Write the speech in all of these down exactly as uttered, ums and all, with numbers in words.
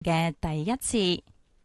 嘅第一次。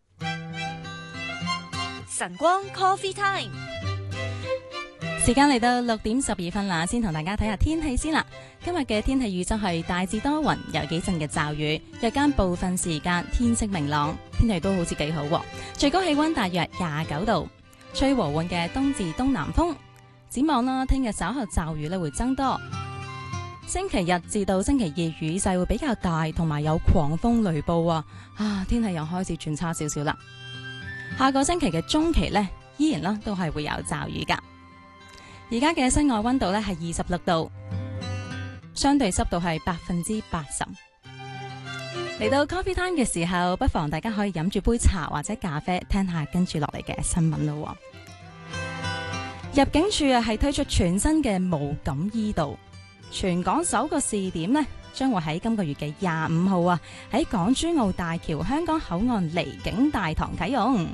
晨光 Coffee Time， 時間嚟到六點十二分啦，先同大家睇下天氣先啦。今日嘅天氣預測係大致多雲，有幾陣嘅驟雨，日間部分時間天色明朗，天氣都好似幾好喎。最高氣溫大約廿九度，吹和緩嘅東至東南風。展望啦，聽日稍後驟雨咧會增多。星期日至到星期二雨勢會比較大，同埋有狂風雷暴啊！啊，天氣又開始轉差少少啦。下個星期嘅中期呢，依然啦都係會有驟雨噶。而家嘅室外溫度呢係二十六度，相對濕度係百分之八十。嚟到 Coffee Time 嘅時候，不妨大家可以飲住杯茶或者咖啡，聽下跟住落嚟嘅新聞咯。入境處啊係推出全新嘅無感醫渡。全港首個試點呢，將會喺今個月嘅廿五號啊，喺港珠澳大橋香港口岸離境大堂啟用。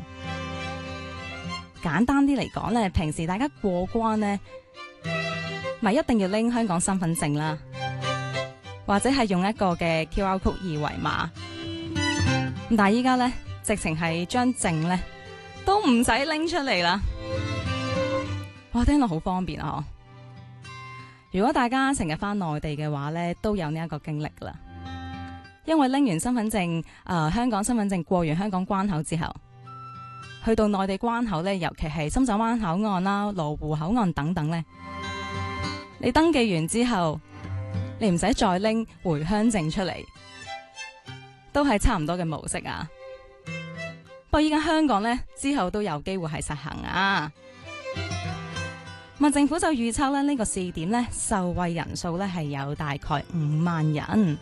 簡單啲嚟講呢，平時大家過關呢，咪一定要拎香港身份證啦，或者係用一個嘅 Q R code 二維碼。但係依家呢，直情係將證呢都唔使拎出嚟啦。哇，聽落好方便啊！如果大家成日翻內地嘅話呢，都有呢一個經歷啦。因為拎完身份證，誒、呃，香港身份證過完香港關口之後，去到內地關口呢，尤其係深圳灣口岸啦、羅湖口岸等等呢，你登記完之後，你唔使再拎回鄉證出嚟，都係差唔多嘅模式啊。不過依家香港呢，之後都有機會係實行啊。咁政府就預測咧，呢個試點咧受惠人數咧係有大概五萬人，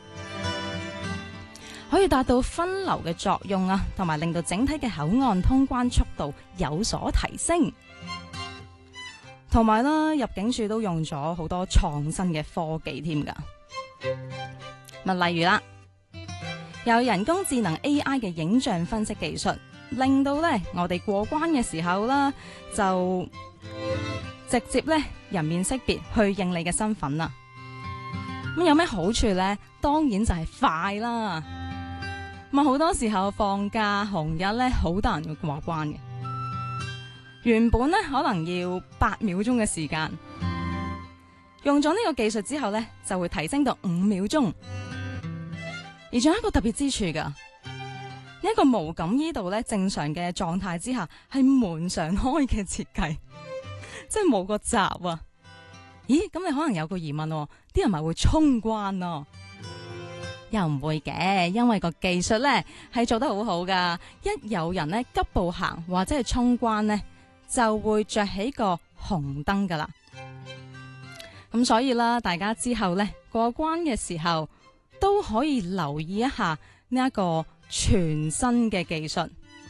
可以達到分流嘅作用啊，同埋令到整體嘅口岸通關速度有所提升。同埋啦，入境處都用咗好多創新嘅科技添噶。咪例如啦，有人工智能 A I 嘅影像分析技術，令到咧我哋過關嘅時候啦，就直接咧人面識別去認你嘅身份啦。咁有咩好處呢？當然就係快啦。咁好多時候放假紅日咧，好多人要過關嘅。原本咧可能要八秒鐘嘅時間，用咗呢個技術之後咧，就會提升到五秒鐘。而仲有一個特別之處噶，呢、這、一個無感醫渡咧，正常嘅狀態之下係門常開嘅設計。即係冇個閘啊！咦，咁你可能有個疑問、哦，啲人咪會衝關咯？又唔會嘅，因為個技術咧係做得好好噶。一有人咧急步行或者係衝關咧，就會着起個紅燈噶啦。咁所以啦，大家之後咧過關嘅時候都可以留意一下呢一個全新嘅技術，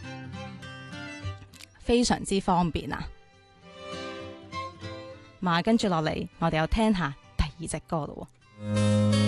非常之方便啊！嘛，跟住落嚟，我哋又聽下第二隻歌咯。